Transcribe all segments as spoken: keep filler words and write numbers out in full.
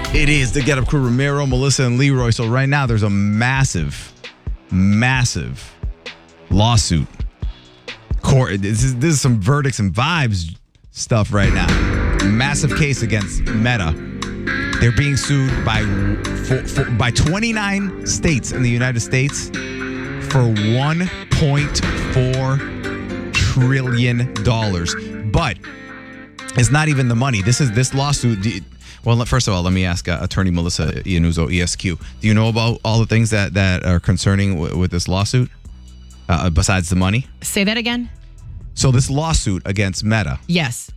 It is the Get Up Crew, Ramiro, Melissa, and Leroy. So right now there's a massive, massive lawsuit. Court. This is, this is some verdicts and vibes stuff right now. Massive case against Meta. They're being sued by for, for, by twenty-nine states in the United States for one point four trillion dollars. But it's not even the money. This is this lawsuit. Well, first of all, let me ask uh, Attorney Melissa Iannuzzo, E S Q. Do you know about all the things that, that are concerning w- with this lawsuit uh, besides the money? Say that again? So this lawsuit against Meta. Yes.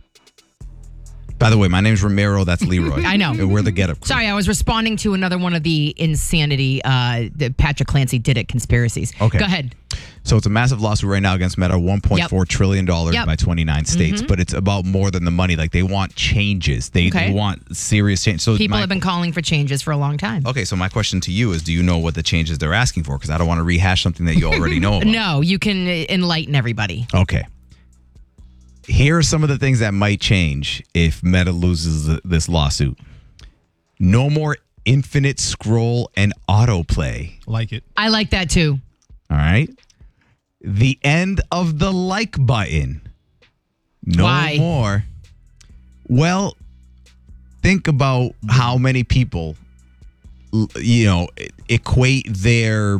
By the way, my name's Ramiro. That's Leroy. I know. We're the Get Up Crew. Sorry, I was responding to another one of the insanity uh, the Patrick Clancy did it conspiracies. Okay. Go ahead. So it's a massive lawsuit right now against Meta, one point four yep. trillion dollars yep. by twenty-nine states. Mm-hmm. But it's about more than the money. Like, they want changes. They, okay. they want serious change. So People my, have been calling for changes for a long time. Okay, so my question to you is, do you know what the changes they're asking for? Because I don't want to rehash something that you already know about. No, you can enlighten everybody. Okay. Here are some of the things that might change if Meta loses this lawsuit. No more infinite scroll and autoplay. Like it. I like that too. All right. The end of the like button. No Why? more. Well, think about how many people, you know, equate their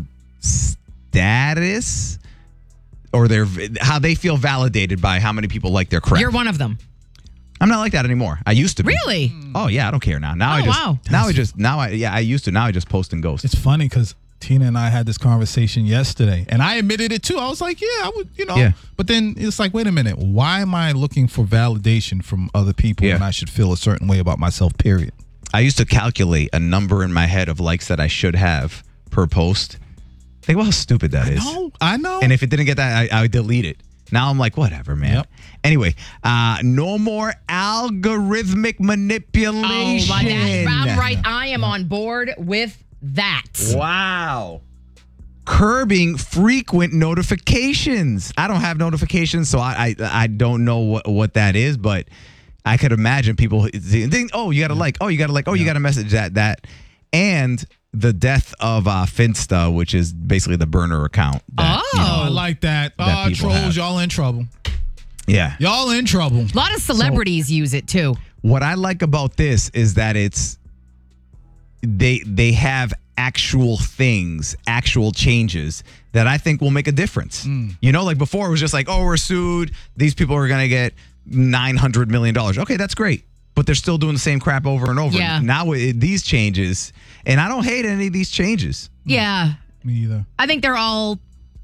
status or their how they feel validated by how many people like their crap. You're one of them. I'm not like that anymore. I used to be. Really? Oh yeah, I don't care now. Now oh, I just wow. now I just now I yeah, I used to. Now I just post and ghost. It's funny because Tina and I had this conversation yesterday, and I admitted it too. I was like, yeah, I would, you know. Yeah. But then it's like, wait a minute. Why am I looking for validation from other people Yeah. when I should feel a certain way about myself, period? I used to calculate a number in my head of likes that I should have per post. Think about how stupid that I is. know, I know. And if it didn't get that, I, I would delete it. Now I'm like, whatever, man. Yep. Anyway, uh, no more algorithmic manipulation. Oh, my God. I'm right. I am on board with that. Wow. Curbing frequent notifications. I don't have notifications, so I I, I don't know what, what that is, but I could imagine people think, oh, you got to like, oh, you got to like, oh, you got to message that, that. And the death of uh, Finsta, which is basically the burner account. That, oh. you know, I like that. that Oh, people trolls, have. y'all in trouble. Yeah. Y'all in trouble. A lot of celebrities so, use it too. What I like about this is that it's they they have actual things, actual changes that I think will make a difference. Mm. You know, like before it was just like, oh, we're sued. These people are going to get nine hundred million dollars. Okay, that's great. But they're still doing the same crap over and over. Yeah. Now with these changes, and I don't hate any of these changes. Yeah. Me either. I think they're all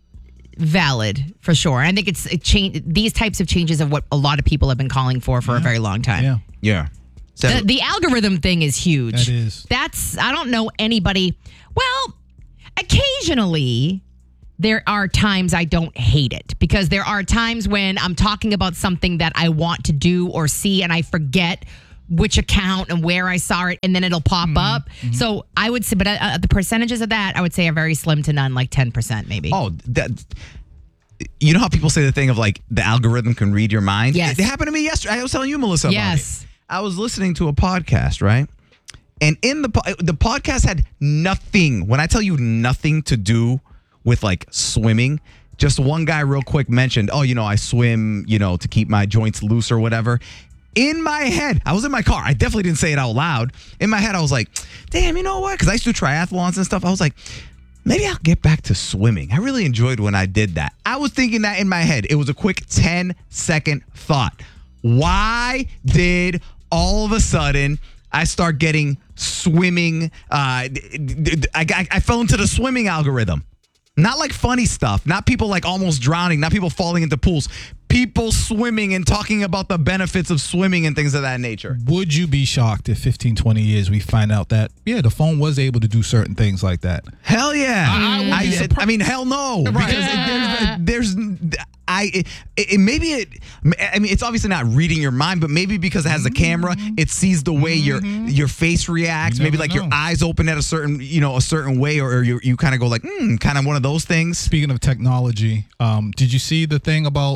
valid for sure. I think it's a change. These types of changes of what a lot of people have been calling for for yeah. a very long time. Yeah. Yeah. So, the, the algorithm thing is huge. That is. That's, I don't know anybody. Well, occasionally there are times I don't hate it because there are times when I'm talking about something that I want to do or see and I forget which account and where I saw it, and then it'll pop mm-hmm. up. Mm-hmm. So I would say, but uh, the percentages of that, I would say are very slim to none, like ten percent maybe. Oh, that. You know how people say the thing of like the algorithm can read your mind? Yes. It, it happened to me yesterday. I was telling you, Melissa, yes. about it. I was listening to a podcast, right? And in the the podcast had nothing, when I tell you nothing to do with like swimming, just one guy real quick mentioned, oh, you know, I swim, you know, to keep my joints loose or whatever. In my head, I was in my car. I definitely didn't say it out loud. In my head, I was like, damn, you know what? Because I used to do triathlons and stuff. I was like, maybe I'll get back to swimming. I really enjoyed when I did that. I was thinking that in my head. It was a quick ten second thought. Why did all of a sudden I start getting swimming? Uh, I, I, I fell into the swimming algorithm. Not like funny stuff. Not people like almost drowning. Not people falling into pools. People swimming and talking about the benefits of swimming and things of that nature. Would you be shocked if fifteen, twenty years we find out that, yeah, the phone was able to do certain things like that? Hell yeah. I, I, I, I mean, hell no. Right. Because Yeah. there's, there's, I, it, it, maybe it, I mean, it's obviously not reading your mind, but maybe because it has a camera, it sees the way your your face reacts. You Maybe never like know. your eyes open at a certain, you know, a certain way, or, or you, you kind of go like, hmm, kind of one of those things. Speaking of technology, um, did you see the thing about apparently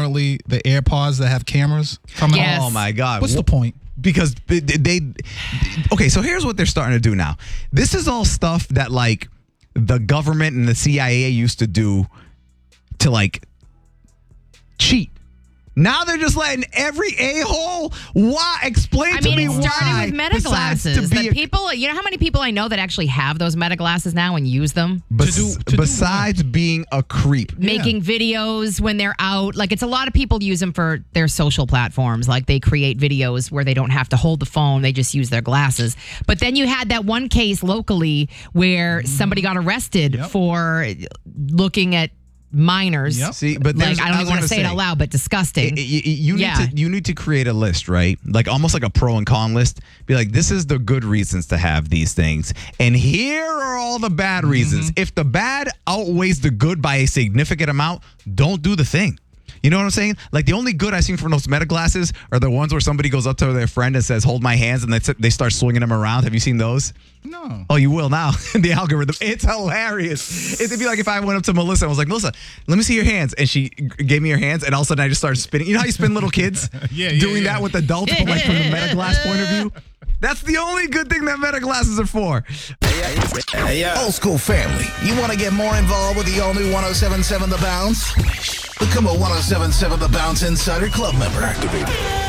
apparently the AirPods that have cameras coming Yes. out. Oh my God. What's Wh- the point? Because they, they okay, so here's what they're starting to do now. This is all stuff that like the government and the C I A used to do to like cheat. Now they're just letting every a-hole why explain I to mean, me it started why with meta besides to glasses. be That a- people, you know how many people I know that actually have those meta glasses now and use them? bes- To do- to do besides being a creep. Making videos when they're out. Like, it's a lot of people use them for their social platforms. Like, they create videos where they don't have to hold the phone, they just use their glasses. But then you had that one case locally where somebody got arrested Yep. for looking at minors. Yep. See, but Like, there's- I don't was even want to gonna say it out loud, but disgusting. Y- y- you need Yeah. to you need to create a list, right? Like almost like a pro and con list. Be like, this is the good reasons to have these things, and here are all the bad reasons. If the bad outweighs the good by a significant amount, don't do the thing. You know what I'm saying? Like the only good I've seen from those meta glasses are the ones where somebody goes up to their friend and says, "Hold my hands," and they they start swinging them around. Have you seen those? No. Oh, you will now. The algorithm. It's hilarious. It'd be like if I went up to Melissa and was like, "Melissa, let me see your hands." And she g- gave me her hands, and all of a sudden I just started spinning. You know how you spin little kids? Yeah, yeah, Doing yeah. that with adults, but like from the meta glass point of view. That's the only good thing that meta glasses are for. Hey, yo. Old school family, you want to get more involved with the all new one oh seven point seven The Bounce? Become a one oh seven point seven The Bounce Insider Club member. Activate.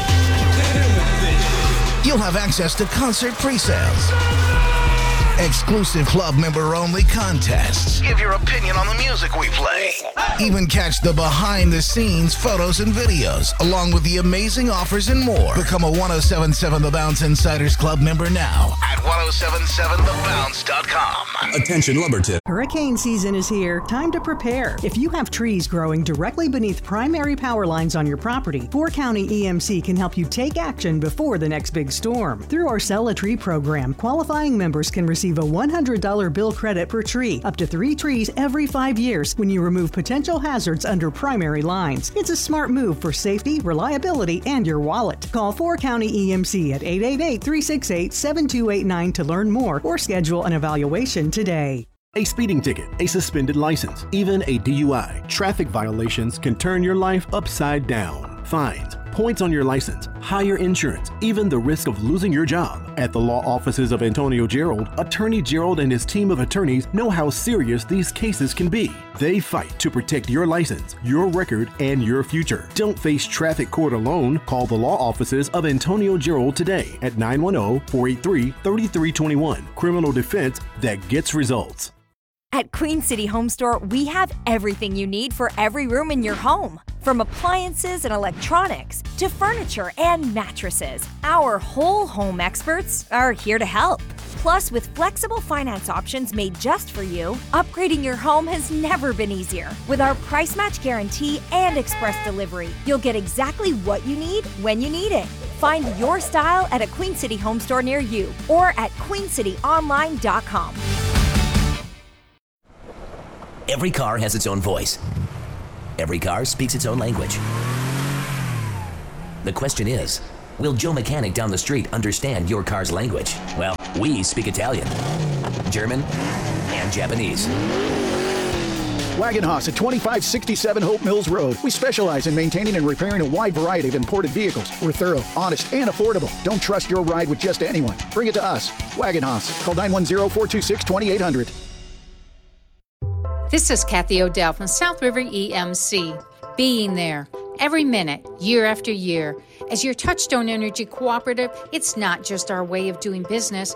You'll have access to concert pre-sales, exclusive club member only contests, give your opinion on the music we play, even catch the behind the scenes photos and videos, along with the amazing offers and more. Become a one oh seven point seven The Bounce Insiders Club member now at ten seventy-seven the bounce dot com. Attention Lumberton. Hurricane season is here. Time to prepare. If you have trees growing directly beneath primary power lines on your property, Four County E M C can help you take action before the next big storm. Through our Sell a Tree program, qualifying members can receive a one hundred dollars bill credit per tree, up to three trees every five years when you remove potential hazards under primary lines. It's a smart move for safety, reliability, and your wallet. Call Four County E M C at eight eight eight, three six eight, seven two eight nine to learn more or schedule an evaluation today. A speeding ticket, a suspended license, even a D U I. Traffic violations can turn your life upside down. Fines, points on your license, higher insurance, even the risk of losing your job. At the law offices of Antonio Gerald, Attorney Gerald and his team of attorneys know how serious these cases can be. They fight to protect your license, your record, and your future. Don't face traffic court alone. Call the law offices of Antonio Gerald today at nine one zero, four eight three, three three two one. Criminal defense that gets results. At Queen City Home Store, we have everything you need for every room in your home. From appliances and electronics to furniture and mattresses, our whole home experts are here to help. Plus, with flexible finance options made just for you, upgrading your home has never been easier. With our price match guarantee and express delivery, you'll get exactly what you need when you need it. Find your style at a Queen City Home Store near you or at queen city online dot com. Every car has its own voice. Every car speaks its own language. The question is, will Joe Mechanic down the street understand your car's language? Well, we speak Italian, German, and Japanese. Wagon Haas at twenty-five sixty-seven Hope Mills Road. We specialize in maintaining and repairing a wide variety of imported vehicles. We're thorough, honest, and affordable. Don't trust your ride with just anyone. Bring it to us. Wagon Haas. Call nine one zero, four two six, two eight zero zero. This is Kathy Odell from South River E M C. Being there every minute, year after year. As your Touchstone Energy Cooperative, it's not just our way of doing business,